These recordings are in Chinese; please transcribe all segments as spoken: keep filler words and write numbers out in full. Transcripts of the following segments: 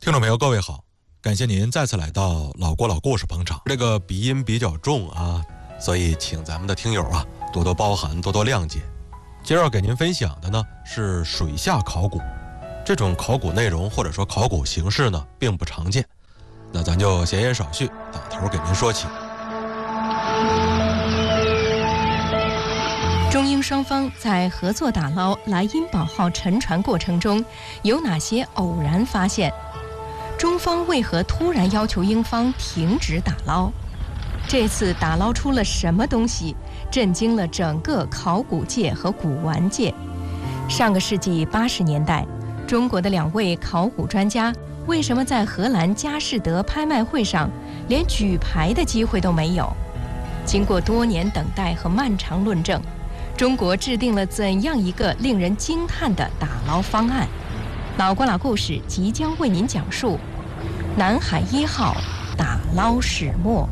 听众朋友，各位好，感谢您再次来到老郭老故事捧场。这个鼻音比较重啊，所以请咱们的听友啊多多包涵，多多谅解。今儿要给您分享的呢是水下考古，这种考古内容或者说考古形式呢并不常见。那咱就闲言少叙，打头给您说起。 中英双方在合作打捞莱茵堡号沉船过程中，有哪些偶然发现？中方为何突然要求英方停止打捞？这次打捞出了什么东西，震惊了整个考古界和古玩界？上个世纪八十年代，中国的两位考古专家为什么在荷兰佳士得拍卖会上连举牌的机会都没有？经过多年等待和漫长论证，中国制定了怎样一个令人惊叹的打捞方案？老郭老故事即将为您讲述南海一号打捞始末。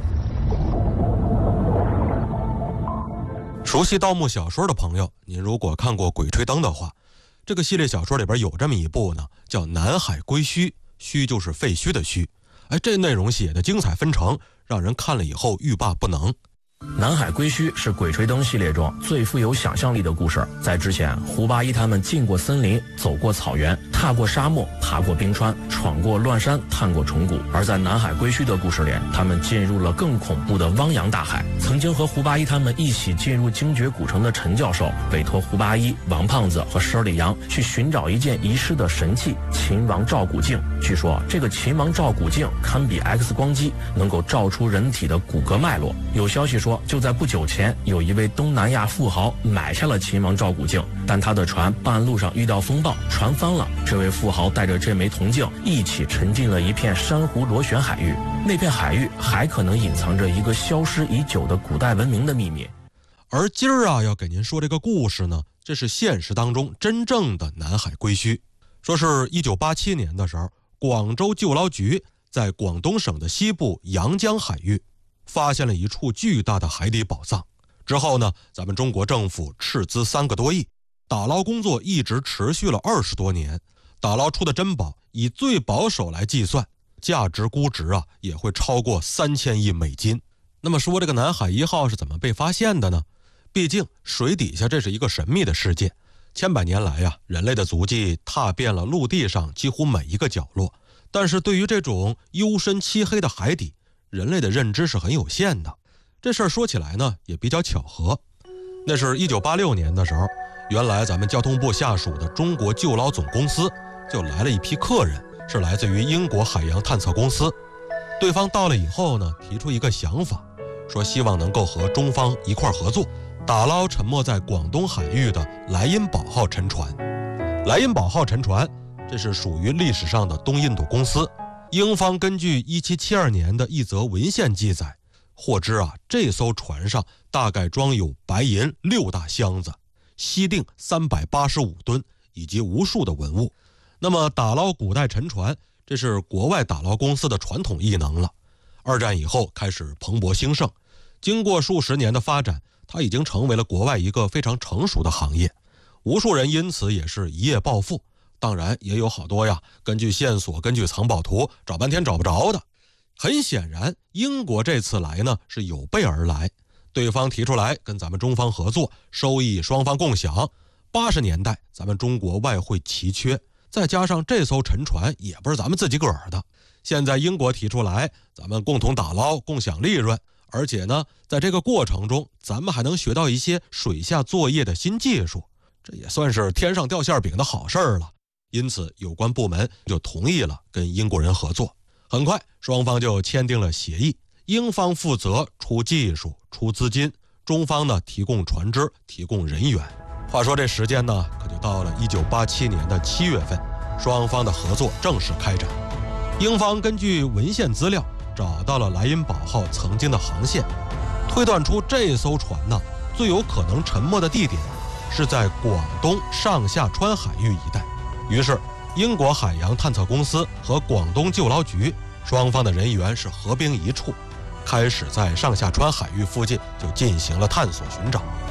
熟悉盗墓小说的朋友，您如果看过《鬼吹灯》的话，这个系列小说里边有这么一部呢，叫《南海归墟》，墟就是废墟的墟。哎，这内容写的精彩纷呈，让人看了以后欲罢不能。 南海归墟是鬼吹灯系列中最富有想象力的故事。在之前，胡八一他们进过森林，走过草原，踏过沙漠，爬过冰川，闯过乱山，探过虫谷。而在南海归墟的故事里，他们进入了更恐怖的汪洋大海。曾经和胡八一他们一起进入精绝古城的陈教授，委托胡八一、王胖子和佘里阳去寻找一件遗失的神器——秦王照古镜。据说这个秦王照古镜堪比 X 光机，能够照出人体的骨骼脉络。有消息说，就在不久前，有一位东南亚富豪买下了秦王照古镜，但他的船半路上遇到风暴，船翻了。这位富豪带着这枚铜镜一起沉进了一片珊瑚螺旋海域，那片海域还可能隐藏着一个消失已久的古代文明的秘密。 而今儿啊，要给您说这个故事呢，这是现实当中真正的南海归墟。说是一九八七年的时候，广州救捞局在广东省的西部阳江海域发现了一处巨大的海底宝藏。之后呢，咱们中国政府斥资三个多亿，打捞工作一直持续了二十多年。打捞出的珍宝，以最保守来计算，价值估值啊也会超过三千亿美金。那么说这个南海一号是怎么被发现的呢？毕竟水底下这是一个神秘的世界，千百年来呀、啊，人类的足迹踏遍了陆地上几乎每一个角落。但是对于这种幽深漆黑的海底，人类的认知是很有限的。这事儿说起来呢，也比较巧合。那是一九八六年的时候，原来咱们交通部下属的中国救捞总公司就来了一批客人，是来自于英国海洋探测公司。对方到了以后呢，提出一个想法，说希望能够和中方一块合作，打捞沉没在广东海域的莱茵堡号沉船。莱茵堡号沉船，这是属于历史上的东印度公司。英方根据一七七二年的一则文献记载，获知啊，这艘船上大概装有白银六大箱子，锡锭三百八十五吨，以及无数的文物。那么打捞古代沉船，这是国外打捞公司的传统艺能了。二战以后开始蓬勃兴盛，经过数十年的发展，它已经成为了国外一个非常成熟的行业，无数人因此也是一夜暴富。当然也有好多呀，根据线索，根据藏宝图找半天找不着的。很显然，英国这次来呢是有备而来，对方提出来跟咱们中方合作，收益双方共享。八十年代咱们中国外汇奇缺，再加上这艘沉船也不是咱们自己个儿的，现在英国提出来，咱们共同打捞，共享利润。而且呢，在这个过程中，咱们还能学到一些水下作业的新技术，这也算是天上掉馅饼的好事儿了。因此有关部门就同意了跟英国人合作。很快双方就签订了协议，英方负责出技术出资金，中方呢提供船只提供人员。话说这时间呢可就到了一九八七年的七月份，双方的合作正式开展。英方根据文献资料找到了莱茵堡号曾经的航线，推断出这艘船呢最有可能沉没的地点是在广东上下川海域一带。于是英国海洋探测公司和广东救捞局双方的人员是合兵一处，开始在上下川海域附近就进行了探索寻找。